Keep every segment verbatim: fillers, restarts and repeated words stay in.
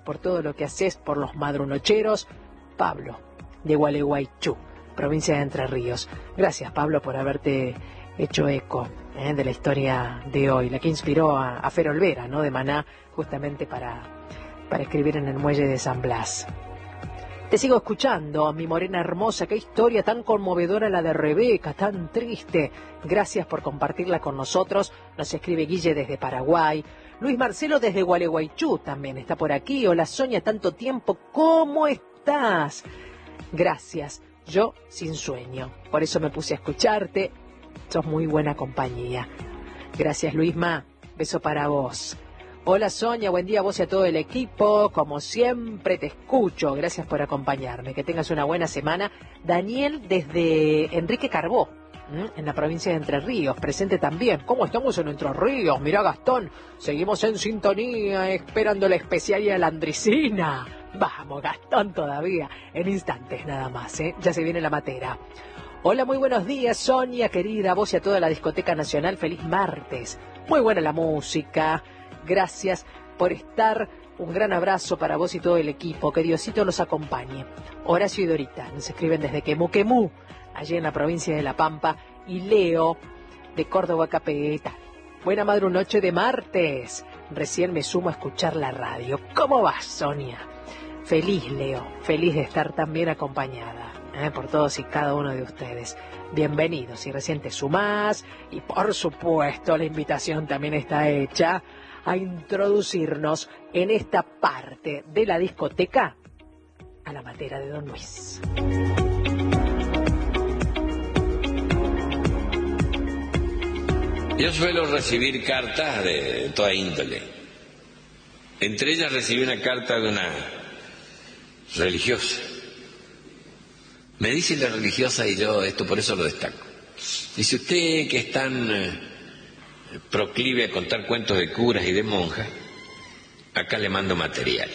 por todo lo que haces por los madrunocheros. Pablo, de Gualeguaychú, provincia de Entre Ríos. Gracias, Pablo, por haberte hecho eco eh, de la historia de hoy, la que inspiró a, a Fer Olvera, ¿no? De Maná, justamente para, para escribir en el muelle de San Blas. Te sigo escuchando, mi morena hermosa, qué historia tan conmovedora la de Rebeca, tan triste. Gracias por compartirla con nosotros. Nos escribe Guille desde Paraguay. Luis Marcelo desde Gualeguaychú también está por aquí. Hola Sonia, tanto tiempo, ¿cómo estás? Gracias, yo sin sueño, por eso me puse a escucharte. Sos muy buena compañía. Gracias Luisma, beso para vos. Hola Sonia, buen día a vos y a todo el equipo. Como siempre te escucho. Gracias por acompañarme. Que tengas una buena semana. Daniel desde Enrique Carbó, ¿m? en la provincia de Entre Ríos, presente también. ¿Cómo estamos en Entre Ríos? Mirá Gastón, seguimos en sintonía, esperando la especial y la Andricina. Vamos Gastón todavía, en instantes nada más, ¿eh? Ya se viene la matera. Hola, muy buenos días Sonia, querida, vos y a toda la Discoteca Nacional. Feliz martes. Muy buena la música. Gracias por estar. Un gran abrazo para vos y todo el equipo. Que Diosito los acompañe. Horacio y Dorita nos escriben desde Quemú Quemú, allí en la provincia de La Pampa. Y Leo de Córdoba Capital. Buena madrunoche de martes. Recién me sumo a escuchar la radio. ¿Cómo vas, Sonia? Feliz, Leo. Feliz de estar también acompañada ¿eh? por todos y cada uno de ustedes. Bienvenidos. Si recién te sumás. Y por supuesto la invitación también está hecha a introducirnos en esta parte de la discoteca a la matera de Don Luis. Yo suelo recibir cartas de toda índole. Entre ellas recibí una carta de una religiosa. Me dice la religiosa, y yo esto por eso lo destaco. Dice: usted que es tan eh, proclive a contar cuentos de curas y de monjas, acá le mando material.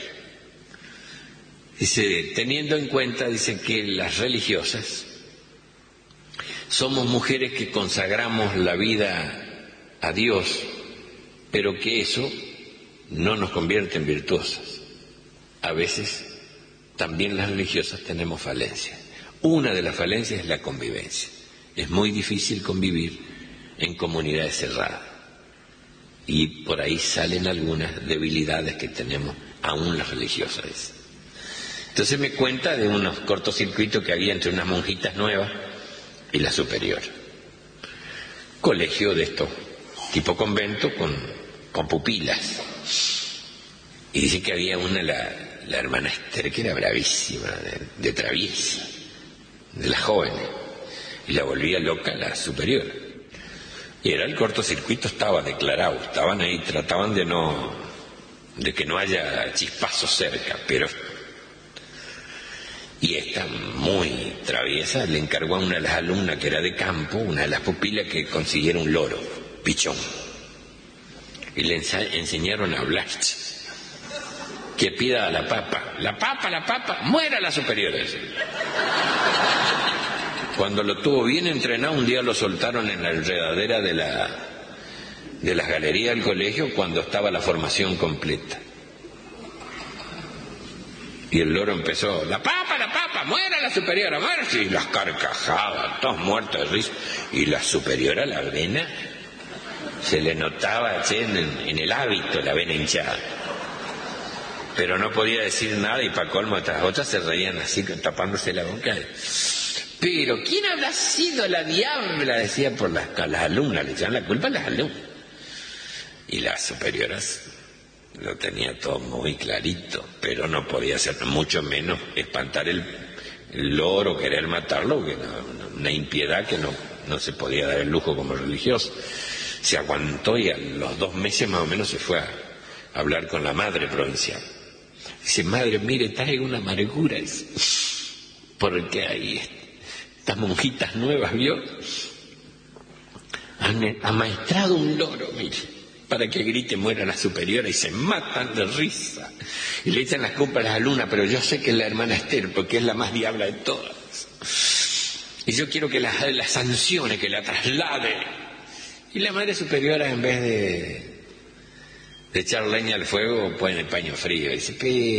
Dice, teniendo en cuenta, dice, que las religiosas somos mujeres que consagramos la vida a Dios, pero que eso no nos convierte en virtuosas. A veces también las religiosas tenemos falencias. Una de las falencias es la convivencia. Es muy difícil convivir en comunidades cerradas. Y por ahí salen algunas debilidades que tenemos aún las religiosas. Entonces me cuenta de unos cortocircuitos que había entre unas monjitas nuevas y la superior. Colegio de esto, tipo convento, con, con pupilas. Y dice que había una, la, la hermana Esther, que era bravísima, de, de traviesa, de las jóvenes, y la volvía loca la superior. Y era el cortocircuito, estaba declarado, estaban ahí, trataban de no, de que no haya chispazos cerca, pero y esta muy traviesa le encargó a una de las alumnas que era de campo, una de las pupilas, que consiguiera un loro, pichón, y le enseñaron a hablar, que pida a la papa, la papa, la papa, muera la superior. Cuando lo tuvo bien entrenado, un día lo soltaron en la enredadera de la de las galerías del colegio cuando estaba la formación completa. Y el loro empezó, la papa, la papa, muera la superiora, muera. Y las carcajadas, todos muertos de risa. Y la superiora, la vena, se le notaba, che, en, en el hábito la vena hinchada. Pero no podía decir nada, y para colmo otras otras se reían así, tapándose la boca. Pero ¿quién habrá sido la diabla? Decía por las, las alumnas, le echaban la culpa a las alumnas. Y las superiores lo tenía todo muy clarito, pero no podía hacer, mucho menos espantar el, el loro, querer matarlo, que no, una impiedad que no, no se podía dar el lujo como religioso. Se aguantó y a los dos meses más o menos se fue a, a hablar con la madre provincial. Dice, madre, mire, traigo una amargura, porque ahí estas monjitas nuevas, ¿vio? Han amaestrado un loro, mire, para que grite muera la superiora, y se matan de risa. Y le echan las culpas a las alumnas, pero yo sé que es la hermana Esther, porque es la más diabla de todas. Y yo quiero que la, la sancione, que la traslade. Y la madre superiora, en vez de, de echar leña al fuego, pone el paño frío y dice,